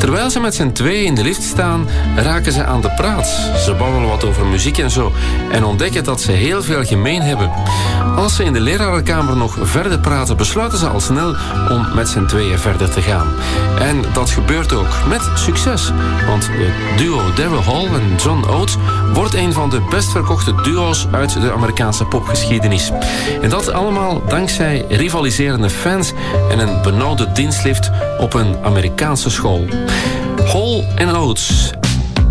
Terwijl ze met z'n tweeën in de lift staan, raken ze aan de praat. Ze babbelen wat over muziek en zo en ontdekken dat ze heel veel gemeen hebben. Als ze in de lerarenkamer nog verder praten, besluiten ze al snel om met z'n tweeën verder te gaan. En dat gebeurt ook met succes, want het duo Daryl Hall en John Oates wordt een van de best verkochte duo's uit de Amerikaanse popgeschiedenis. En dat allemaal dankzij rivaliserende fans en een benauwde dienstlift op een Amerikaanse school. Hall en Oates,